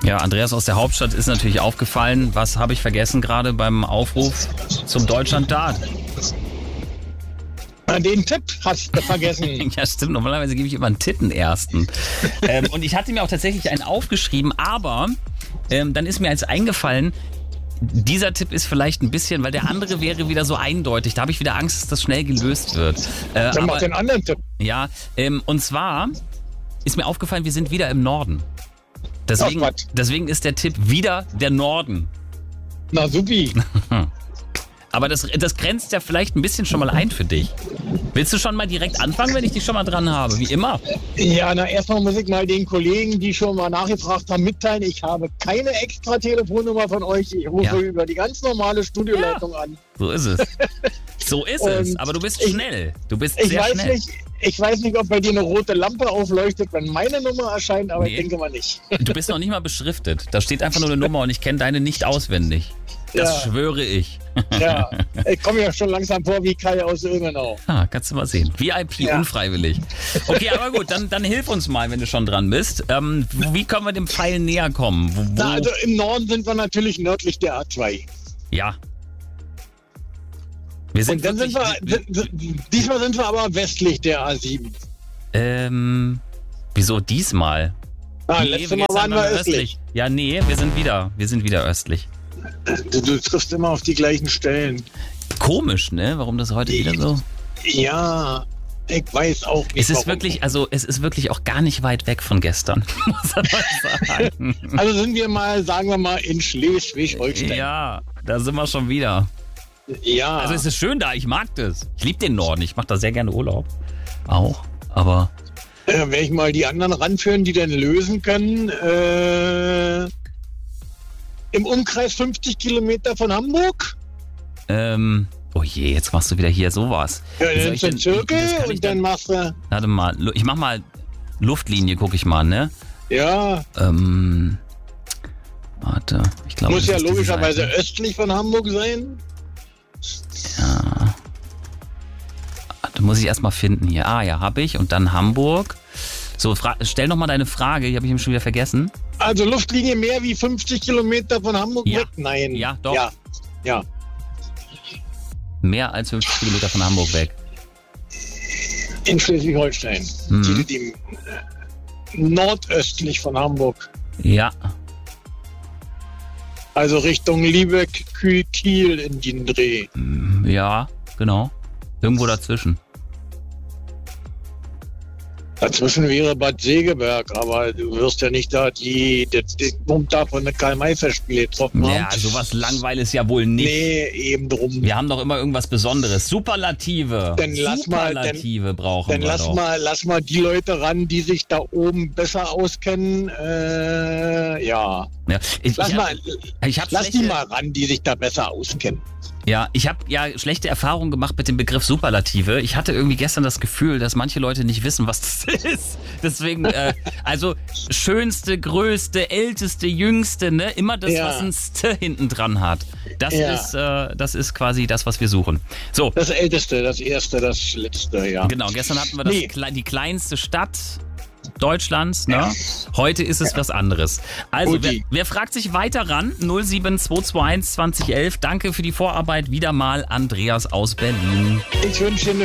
Ja, Andreas aus der Hauptstadt ist natürlich aufgefallen. Was habe ich vergessen gerade beim Aufruf zum Deutschland-Dart? Den Tipp hast du vergessen. Ja, stimmt. Normalerweise gebe ich immer einen Tittenersten. Und ich hatte mir auch tatsächlich einen aufgeschrieben, aber dann ist mir eins eingefallen, dieser Tipp ist vielleicht ein bisschen, weil der andere wäre wieder so eindeutig. Da habe ich wieder Angst, dass das schnell gelöst wird. Dann mach den anderen Tipp. Ja, und zwar ist mir aufgefallen, wir sind wieder im Norden. Deswegen ist der Tipp wieder der Norden. Na supi. Aber das grenzt ja vielleicht ein bisschen schon mal ein für dich. Willst du schon mal direkt anfangen, wenn ich dich schon mal dran habe? Wie immer. Ja, erstmal muss ich mal den Kollegen, die schon mal nachgefragt haben, mitteilen, ich habe keine extra Telefonnummer von euch. Ich rufe über die ganz normale Studioleitung an. So ist es. So ist es. Aber du bist schnell. Du bist sehr schnell. Ich weiß nicht, ob bei dir eine rote Lampe aufleuchtet, wenn meine Nummer erscheint, aber ich denke mal nicht. Du bist noch nicht mal beschriftet. Da steht einfach nur eine Nummer und ich kenne deine nicht auswendig. Das schwöre ich. Ja, ich komme ja schon langsam vor wie Kai aus Ilmenau. Kannst du mal sehen. VIP unfreiwillig. Okay, aber gut, dann hilf uns mal, wenn du schon dran bist. Wie können wir dem Pfeil näher kommen? Also im Norden sind wir natürlich nördlich der A2. Ja. Und dann diesmal sind wir aber westlich der A7. Wieso diesmal? Letztes Mal waren wir östlich. Ja, nee, wir sind wieder östlich. Du triffst immer auf die gleichen Stellen. Komisch, ne? Warum das heute wieder so? Ja, ich weiß auch nicht. Es ist wirklich auch gar nicht weit weg von gestern, muss man sagen. Also sind wir mal, sagen wir mal, in Schleswig-Holstein. Ja, da sind wir schon wieder. Ja. Also es ist schön da, ich mag das. Ich liebe den Norden, ich mache da sehr gerne Urlaub. Auch, aber... Werde ich mal die anderen ranführen, die dann lösen können. Im Umkreis 50 Kilometer von Hamburg. Oh je, jetzt machst du wieder hier sowas. Ja, dann ist ein Zirkel und dann machst du... Warte mal, ich mach mal Luftlinie, gucke ich mal, ne? Ja. Warte, ich glaube... Muss ja logischerweise östlich von Hamburg sein. Ja. Da muss ich erstmal finden hier. Ja, habe ich. Und dann Hamburg. So, stell noch mal deine Frage. Die habe ich eben schon wieder vergessen. Also Luftlinie mehr wie 50 Kilometer von Hamburg weg? Nein. Ja, doch. Ja. Mehr als 50 Kilometer von Hamburg weg. In Schleswig-Holstein. Die nordöstlich von Hamburg. Ja. Also Richtung Lübeck, Kiel in den Dreh. Ja, genau. Irgendwo dazwischen. Dazwischen wäre Bad Segeberg, aber du wirst ja nicht da den Punkt da von der Karl-May-Festspiele getroffen haben. Ja, sowas langweilig ja wohl nicht. Nee, eben drum. Wir haben doch immer irgendwas Besonderes. Superlative. Superlative brauchen wir doch. Lass mal die Leute ran, die sich da oben besser auskennen. Ja. Lass die mal ran, die sich da besser auskennen. Ja, ich habe ja schlechte Erfahrungen gemacht mit dem Begriff Superlative. Ich hatte irgendwie gestern das Gefühl, dass manche Leute nicht wissen, was das ist. Deswegen, also schönste, größte, älteste, jüngste, ne? Immer das, was ein St hinten dran hat. Das ist quasi das, was wir suchen. So. Das Älteste, das Erste, das Letzte, ja. Genau, gestern hatten wir die kleinste Stadt Deutschlands, ne? Ja. Heute ist es was anderes. Also, wer fragt sich weiter ran? 07221 2011. Danke für die Vorarbeit. Wieder mal Andreas aus Berlin. Ich wünsche dir eine